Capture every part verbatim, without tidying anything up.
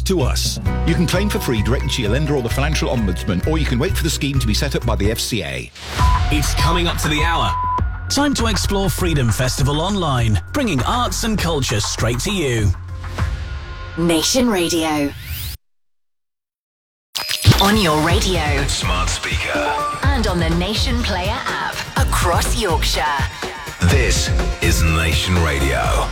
to us. You can claim for free directly to your lender or the Financial Ombudsman, or you can wait for the scheme to be set up by the F C A. It's coming up to the hour. Time to explore Freedom Festival online, bringing arts and culture straight to you. Nation Radio. On your radio, smart speaker, and on the Nation Player app across Yorkshire. This is Nation Radio.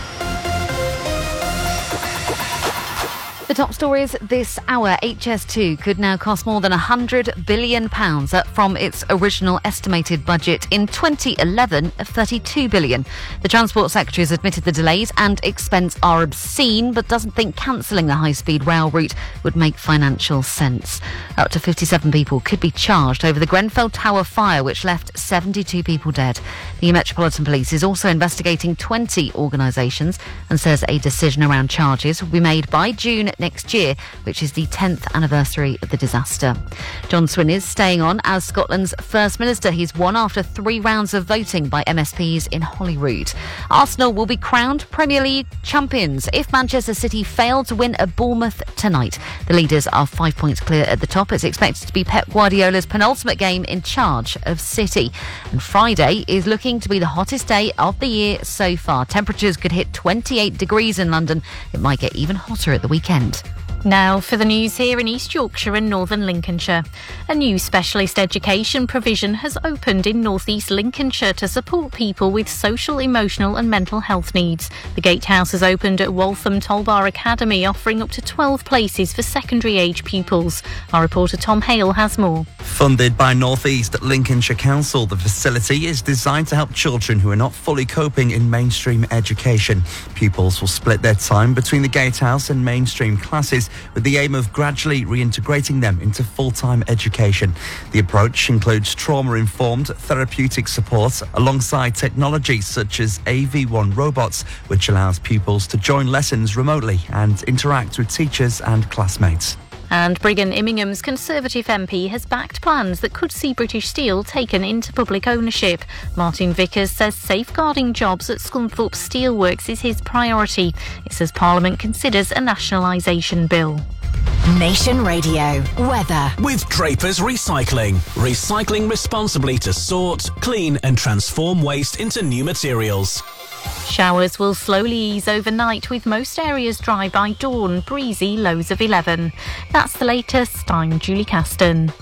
The top stories this hour. H S two could now cost more than one hundred billion pounds, up from its original estimated budget in twenty eleven of thirty-two billion pounds. The Transport Secretary has admitted the delays and expense are obscene, but doesn't think cancelling the high-speed rail route would make financial sense. Up to fifty-seven people could be charged over the Grenfell Tower fire, which left seventy-two people dead. The Metropolitan Police is also investigating twenty organisations and says a decision around charges will be made by June next year, which is the tenth anniversary of the disaster. John Swin is staying on as Scotland's First Minister. He's won after three rounds of voting by M S Ps in Holyrood. Arsenal will be crowned Premier League champions if Manchester City fail to win at Bournemouth tonight. The leaders are five points clear at the top. It's expected to be Pep Guardiola's penultimate game in charge of City. And Friday is looking to be the hottest day of the year so far. Temperatures could hit twenty-eight degrees in London. It might get even hotter at the weekend. Now for the news here in East Yorkshire and Northern Lincolnshire. A new specialist education provision has opened in North East Lincolnshire to support people with social, emotional and mental health needs. The Gatehouse has opened at Waltham Tolbar Academy, offering up to twelve places for secondary age pupils. Our reporter Tom Hale has more. Funded by North East Lincolnshire Council, the facility is designed to help children who are not fully coping in mainstream education. Pupils will split their time between the Gatehouse and mainstream classes, with the aim of gradually reintegrating them into full-time education. The approach includes trauma-informed therapeutic support alongside technology such as A V one robots, which allows pupils to join lessons remotely and interact with teachers and classmates. And Brigham Immingham's Conservative M P has backed plans that could see British Steel taken into public ownership. Martin Vickers says safeguarding jobs at Scunthorpe Steelworks is his priority. It says Parliament considers a nationalisation bill. Nation Radio. Weather. With Drapers Recycling. Recycling responsibly to sort, clean and transform waste into new materials. Showers will slowly ease overnight, with most areas dry by dawn, breezy, lows of eleven. That's the latest. I'm Julie Caston.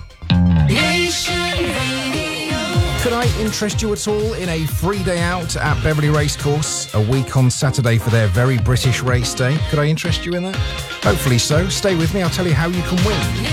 Could I interest you at all in a free day out at Beverley Racecourse, a week on Saturday for their very British race day? Could I interest you in that? Hopefully so. Stay with me, I'll tell you how you can win.